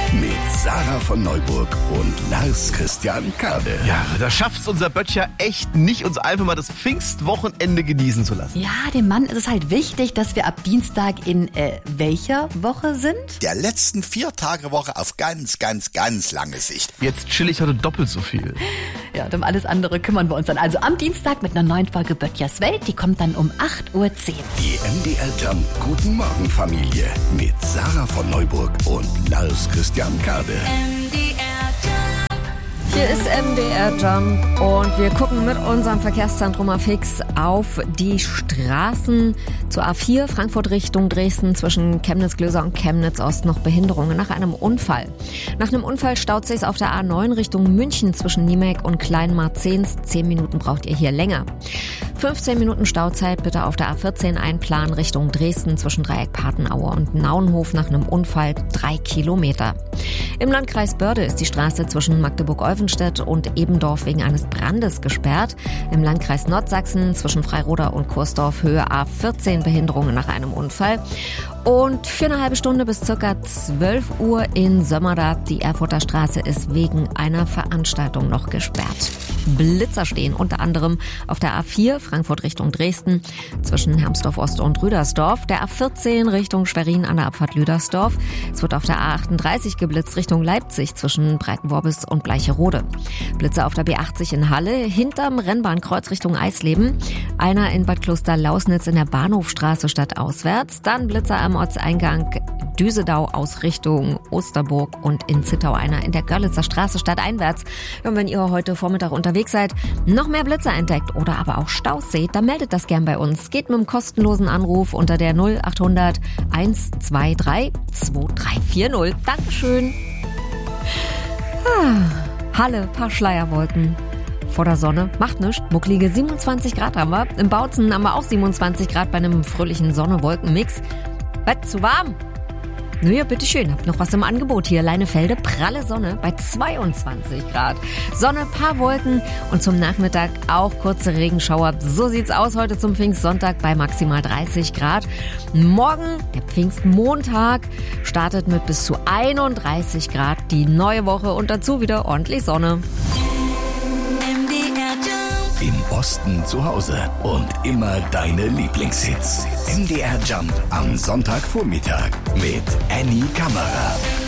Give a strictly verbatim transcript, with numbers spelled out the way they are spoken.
mit Sarah von Neuburg und Lars Christian Kade. Ja, da schafft's unser Böttcher echt nicht, uns einfach mal das Pfingstwochenende genießen zu lassen. Ja, dem Mann ist es halt wichtig, dass wir ab Dienstag in äh, welcher Woche sind? Der letzten vier Tage Woche auf ganz, ganz, ganz lange Sicht. Jetzt chill ich heute doppelt so viel. Ja, und um alles andere kümmern wir uns dann also am Dienstag mit einer neuen Folge Böttchers Welt. Die kommt dann um acht Uhr zehn. Die M D R Jump Guten Morgen Familie mit Sarah von Neuburg und Lars Christian Kade. Hier ist M D R Jump und wir gucken mit unserem Verkehrszentrum Afix auf die Straßen zur A vier Frankfurt Richtung Dresden zwischen Chemnitz-Glöser und Chemnitz-Ost noch Behinderungen nach einem Unfall. Nach einem Unfall staut sich auf der A neun Richtung München zwischen Niemek und Kleinmarzens. Zehn Minuten braucht ihr hier länger. fünfzehn Minuten Stauzeit bitte auf der A vierzehn einplanen Richtung Dresden zwischen Dreieck Patenaue und Naunhof nach einem Unfall drei Kilometer. Im Landkreis Börde ist die Straße zwischen Magdeburg-Olvenstedt und Ebendorf wegen eines Brandes gesperrt. Im Landkreis Nordsachsen zwischen Freiroda und Kursdorf Höhe A vierzehn Behinderungen nach einem Unfall. Und für eine halbe Stunde bis circa zwölf Uhr in Sömmerda. Die Erfurter Straße ist wegen einer Veranstaltung noch gesperrt. Blitzer stehen unter anderem auf der A vier Frankfurt Richtung Dresden zwischen Hermsdorf Ost und Rüdersdorf, der A vierzehn Richtung Schwerin an der Abfahrt Lüdersdorf. Es wird auf der A achtunddreißig geblitzt Richtung Leipzig zwischen Breitenworbis und Bleicherode. Blitze auf der B achtzig in Halle, hinterm Rennbahnkreuz Richtung Eisleben. Einer in Bad Kloster-Lausnitz in der Bahnhofstraße stadtauswärts. Dann Blitzer am Ortseingang Düsedau aus Richtung Osterburg und in Zittau einer in der Görlitzer Straße stadteinwärts. Und wenn ihr heute Vormittag unterwegs seid, noch mehr Blitzer entdeckt oder aber auch Staus seht, dann meldet das gern bei uns. Geht mit einem kostenlosen Anruf unter der null achthundert eins zwei drei zwei drei vier null. Dankeschön. Ah, Halle, paar Schleierwolken. Vor der Sonne, macht nichts, mucklige siebenundzwanzig Grad haben wir. Im Bautzen haben wir auch siebenundzwanzig Grad bei einem fröhlichen Sonne-Wolken-Mix. Was, zu warm? Nö, ja, bitteschön, habt noch was im Angebot hier. Leinefelde, pralle Sonne bei zweiundzwanzig Grad. Sonne, paar Wolken und zum Nachmittag auch kurze Regenschauer. So sieht's aus heute zum Pfingstsonntag bei maximal dreißig Grad. Morgen, der Pfingstmontag, startet mit bis zu einunddreißig Grad die neue Woche und dazu wieder ordentlich Sonne. Im Osten zu Hause und immer deine Lieblingshits. M D R Jump am Sonntagvormittag mit Annie Kammerer.